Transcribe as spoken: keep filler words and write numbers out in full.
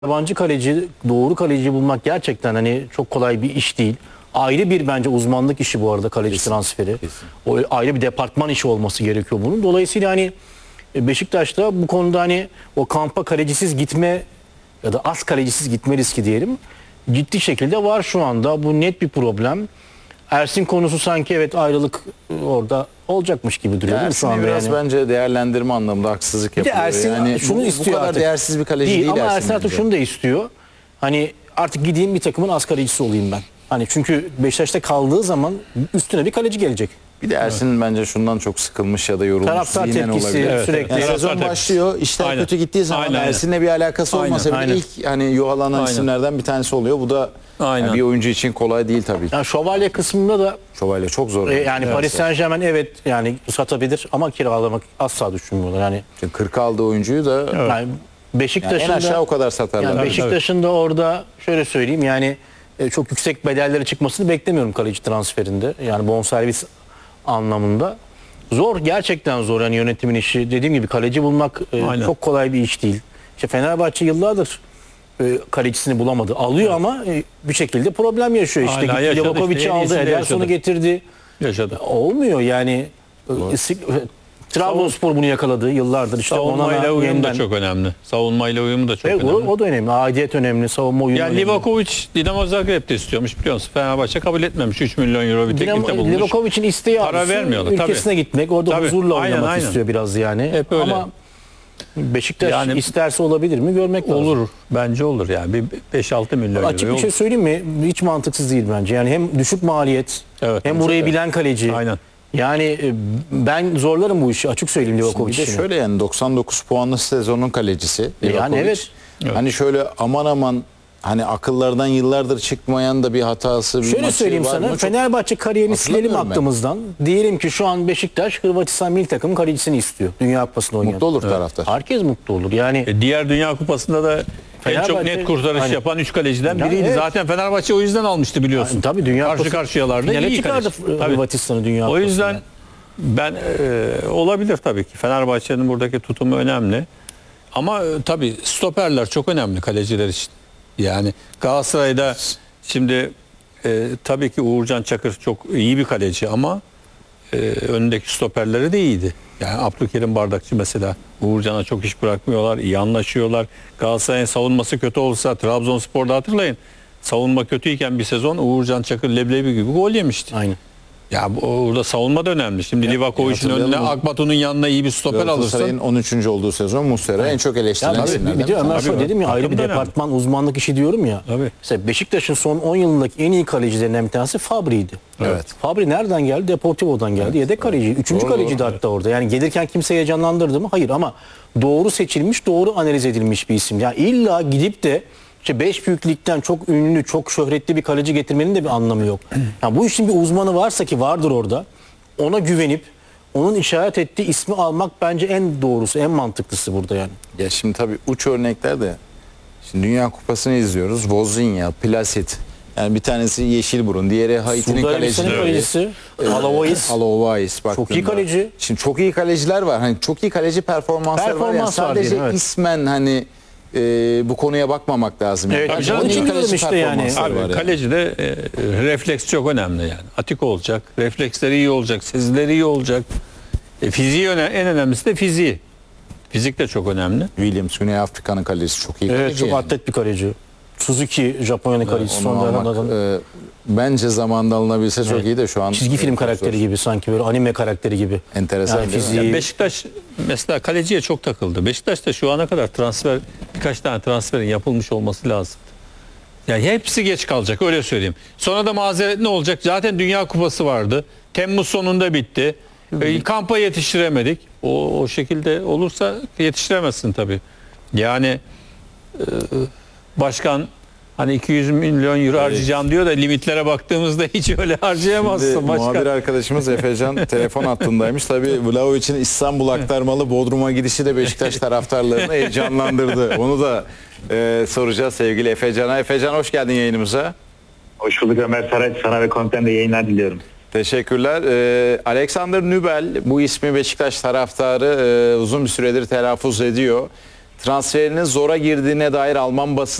Yabancı kaleci, doğru kaleci bulmak gerçekten hani çok kolay bir iş değil. Ayrı bir bence uzmanlık işi bu arada kaleci Kesin, transferi. kesin. O ayrı bir departman işi olması gerekiyor bunun. Dolayısıyla hani Beşiktaş'ta bu konuda hani o kampa kalecisiz gitme ya da az kalecisiz gitme riski diyelim ciddi şekilde var şu anda. Bu net bir problem. Ersin konusu sanki evet ayrılık orada olacakmış gibi duruyor değil mi şu Ersin'e anda biraz yani. bence değerlendirme anlamında haksızlık Bir de yapılıyor. Ersin yani şunu bu, istiyor bu kadar artık. değersiz bir kaleci değil, değil, ama Ersin Ersin artık bence. şunu da istiyor. Hani artık gideyim bir takımın az kalecisi olayım ben. Hani çünkü Beşiktaş'ta kaldığı zaman üstüne bir kaleci gelecek. Bir de Ersin bence şundan çok sıkılmış ya da yorulmuş. Taraftar zihnen tepkisi olabilir. Evet, sürekli. Yani Taraftar sezon tepkisi. başlıyor, işler Aynen. kötü gittiği zaman Aynen. Ersin'le bir alakası Aynen. olmasa bile Aynen. ilk hani yuhalanan Aynen. isimlerden bir tanesi oluyor. Bu da Aynen. yani bir oyuncu için kolay değil tabii. Yani şövalye kısmında da Şövalye çok zor. e, yani Evet. Paris Saint-Germain evet yani satabilir ama kiralamak asla düşünmüyorlar. Yani, Şimdi kırka aldığı oyuncuyu da yani yani Beşiktaş'ın en aşağı da o kadar satarlar. yani Tabii. Beşiktaş'ın da orada şöyle söyleyeyim yani e, çok yüksek bedellere çıkmasını beklemiyorum kaleci transferinde. Yani bonservis anlamında. Zor, gerçekten zor yani yönetimin işi. Dediğim gibi kaleci bulmak e, Aynen. çok kolay bir iş değil. İşte Fenerbahçe yıllardır e, kalecisini bulamadı. Alıyor ama e, bir şekilde problem yaşıyor. İşte Hala gitti yaşadı, Livakovic'i işte en aldı, iyisini de Ederson'u yaşadı. getirdi. Yaşadı. Olmuyor yani. E, istik- Trabzonspor bunu yakaladı yıllardır. İşte Savunmayla ona uyumu yeniden. da çok önemli. Savunmayla uyumu da çok Evet, o, önemli. o da önemli. Aidiyet önemli. Savunma uyumu Yani önemli. Livakovic Dinamo Zagreb'de istiyormuş biliyor musun? Fenerbahçe kabul etmemiş. üç milyon euro bir Dinamo, teklifte bulmuş. Livakovic'in isteği Para arzusu vermiyorlar, ülkesine tabii. gitmek. Orada Tabii, huzurla aynen, oynamak aynen. istiyor biraz yani. Hep öyle. Ama Beşiktaş Yani- isterse olabilir mi görmek lazım. Olur. Bence olur yani. Bir beş altı milyon Açık euro bir şey olur. söyleyeyim mi? Hiç mantıksız değil bence. Yani hem düşük maliyet Evet, hem bence burayı de. bilen kaleci. Aynen. Yani e, ben zorlarım bu işi. Açık söyleyeyim Livakovic Bir de işini. şöyle yani doksan dokuz puanlı sezonun kalecisi. Yani Livakovic. evet. Evet. Hani şöyle aman aman hani akıllardan yıllardır çıkmayan da bir hatası bir Şöyle maçı söyleyeyim var sana. mı? Çok- Fenerbahçe kariyerini silelim hatırlamıyorum ben. aklımızdan. Diyelim ki şu an Beşiktaş Hırvatistan milli takım kalecisini istiyor. Dünya Kupası'nda oynayan. Mutlu olur taraftar. Herkes mutlu olur. Yani E, diğer Dünya Kupası'nda da en çok Fenerbahçe- net kurtarış Aynen. yapan üç kaleciden Yani biriydi. evet. Zaten Fenerbahçe o yüzden almıştı biliyorsun. Yani tabii Dünya Karşı Kupası karşıyalarda finale iyi çıkardı kaleci. Tabii. Hırvatistan'ı Dünya O Kupası'nda. yüzden ben e, olabilir tabii ki. Fenerbahçe'nin buradaki tutumu önemli. Ama e, tabii stoperler çok önemli kaleciler için. Yani Galatasaray'da şimdi e, tabii ki Uğurcan Çakır çok iyi bir kaleci ama e, önündeki stoperleri de iyiydi. Yani Abdülkerim Bardakçı mesela Uğurcan'a çok iş bırakmıyorlar, iyi anlaşıyorlar. Galatasaray'ın savunması kötü olsa Trabzonspor'da hatırlayın. Savunma kötüyken bir sezon Uğurcan Çakır leblebi gibi gol yemişti. Aynen. Ya bu, orada savunma da önemli. Şimdi Livakovic'in hatırlayalım önüne o- Akbatu'nun yanına iyi bir stoper Galatasaray'ın alırsan on üçüncü olduğu sezon Muslera en çok Ya eleştirilen tabii, isimlerden. bir de Ömer Tabii, Soy dedim ya ayrı bir takımda önemli. departman uzmanlık işi diyorum ya. Tabii. Mesela Beşiktaş'ın son on yılındaki en iyi kalecilerinden bir tanesi Fabri'ydi. Evet. Fabri nereden geldi? Deportivo'dan geldi. Yedek kaleci. Üçüncü Doğru, kaleciydi doğru. hatta orada. Yani gelirken kimse heyecanlandırdı mı? Hayır ama doğru seçilmiş, doğru analiz edilmiş bir isim. Ya illa gidip de işte beş büyük ligden çok ünlü, çok şöhretli bir kaleci getirmenin de bir anlamı yok. Yani bu işin bir uzmanı varsa ki vardır orada. Ona güvenip onun işaret ettiği ismi almak bence en doğrusu, en mantıklısı burada yani. Ya şimdi tabii uç örnekler de şimdi Dünya Kupası'nı izliyoruz. Wozniak, Plasit. Yani bir tanesi Yeşilburun, diğeri Haiti'nin Suudi Arabistan'ın kalecisi. kalecisi Alavais. Alovais baktığında. iyi kaleci. Şimdi çok iyi kaleciler var. Hani çok iyi kaleci performansları var. Yani Performans var sadece diyelim, evet. ismen hani e, bu konuya bakmamak lazım. Evet, Bence onun çok için iyi diyorum işte yani. performansları Abi var yani. kaleci de e, refleks çok önemli yani. Atik olacak, refleksleri iyi olacak, sezileri iyi olacak. E, fiziği öne, en önemlisi de fiziği. Fizik de çok önemli. Williams, Güney Afrika'nın kalecisi çok iyi kaleci. Evet çok yani. atlet bir kaleci. Suzuki Japonya'nın kalecisi. Onu Son almak, dönemlerden e, bence zamanında alınabilse çok Evet. iyi de şu an çizgi film çok karakteri zor. gibi sanki böyle anime karakteri gibi. Enteresan Yani değil mi? fiziği- Ya Beşiktaş mesela kaleciye çok takıldı. Beşiktaş'ta şu ana kadar transfer birkaç tane transferin yapılmış olması lazım. Yani hepsi geç kalacak öyle söyleyeyim. Sonra da mazeret ne olacak? Zaten Dünya Kupası vardı. Temmuz sonunda bitti. E, kampa yetiştiremedik. O, o şekilde olursa yetiştiremezsin tabii. Yani e, başkan hani iki yüz milyon euro harcayacağım diyor da limitlere baktığımızda hiç öyle harcayamazsın. Şimdi başkan. muhabir arkadaşımız Efecan telefon hattındaymış. Tabii Vlahovic'in İstanbul aktarmalı Bodrum'a gidişi de Beşiktaş taraftarlarını heyecanlandırdı. Onu da e, soracağız sevgili Efecan'a. Efecan hoş geldin yayınımıza. Hoş bulduk Ömer Saraç. Sana ve kontende yayınlar diliyorum. Teşekkürler. Ee, Alexander Nübel bu ismi Beşiktaş taraftarı e, uzun bir süredir telaffuz ediyor. transferinin zora girdiğine dair Alman basını